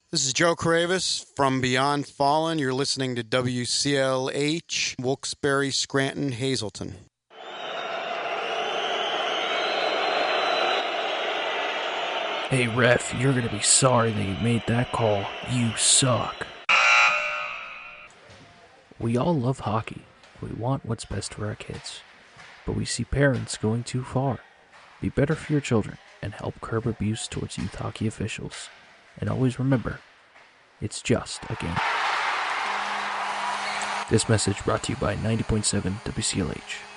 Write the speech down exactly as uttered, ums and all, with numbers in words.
This is Joe Cravis from Beyond Fallen. You're listening to W C L H, Wilkes-Barre, Scranton, Hazleton. Hey, ref, you're going to be sorry that you made that call. You suck. We all love hockey. We want what's best for our kids. But we see parents going too far. Be better for your children and help curb abuse towards youth hockey officials. And always remember, it's just a game. This message brought to you by ninety point seven W C L H.